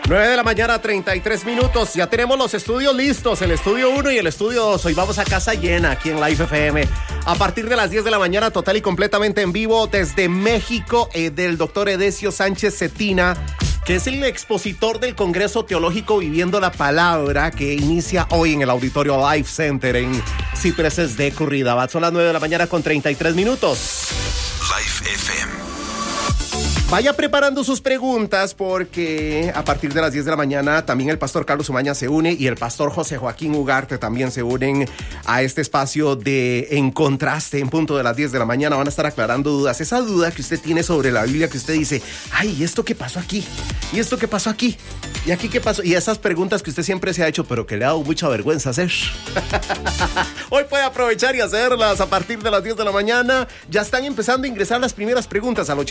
9 de la mañana, 33 minutos. Ya tenemos los estudios listos, el estudio 1 y el estudio 2. Hoy vamos a casa llena aquí en Live FM. A partir de las 10 de la mañana, total y completamente en vivo desde México, del doctor Edesio Sánchez Cetina, que es el expositor del Congreso Teológico Viviendo la Palabra, que inicia hoy en el Auditorio Life Center en Cipreses de Curridabat. Son las 9 de la mañana con 33 minutos. Live FM. Vaya preparando sus preguntas porque a partir de las 10 de la mañana también el pastor Carlos Umaña se une y el pastor José Joaquín Ugarte también se unen a este espacio de En Contraste en punto de las 10 de la mañana. Van a estar aclarando dudas. Esa duda que usted tiene sobre la Biblia, que usted dice, ay, ¿y esto qué pasó aquí? ¿Y esto qué pasó aquí? ¿Y aquí qué pasó? Y esas preguntas que usted siempre se ha hecho, pero que le ha dado mucha vergüenza hacer. Hoy puede aprovechar y hacerlas a partir de las 10 de la mañana. Ya están empezando a ingresar las primeras preguntas al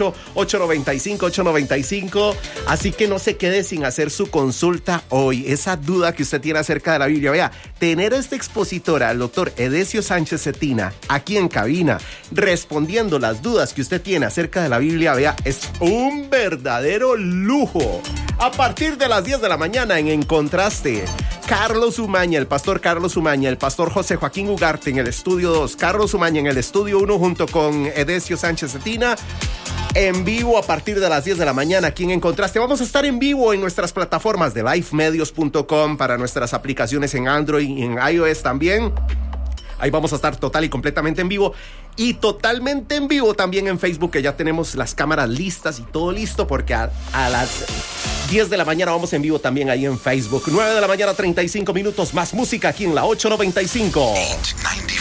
88-895-895. Así que no se quede sin hacer su consulta hoy. Esa duda que usted tiene acerca de la Biblia. Vea, tener a este expositor, al doctor Edesio Sánchez Cetina, aquí en cabina, respondiendo las dudas que usted tiene acerca de la Biblia, vea, es un verdadero lujo. A partir de las 10 de la mañana en Contraste, Carlos Umaña, el pastor Carlos Umaña, el pastor José Joaquín Ugarte en el estudio 2, Carlos Umaña en el estudio 1 junto con Edesio Sánchez Cetina, en vivo a partir de las 10 de la mañana aquí en Contraste. Vamos a estar en vivo en nuestras plataformas de lifemedios.com para nuestras aplicaciones en Android y en iOS también. Ahí vamos a estar total y completamente en vivo. Y totalmente en vivo también en Facebook, que ya tenemos las cámaras listas y todo listo, porque a las 10 de la mañana vamos en vivo también ahí en Facebook. 9 de la mañana, 35 minutos, más música aquí en la 895. 895.